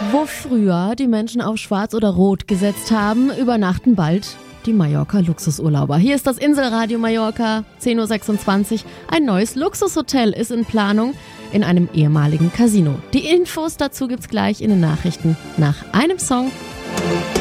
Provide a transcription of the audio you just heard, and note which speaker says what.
Speaker 1: Wo früher die Menschen auf Schwarz oder Rot gesetzt haben, übernachten bald die Mallorca-Luxusurlauber. Hier ist das Inselradio Mallorca, 10.26 Uhr. Ein neues Luxushotel ist in Planung in einem ehemaligen Casino. Die Infos dazu gibt's gleich in den Nachrichten nach einem Song.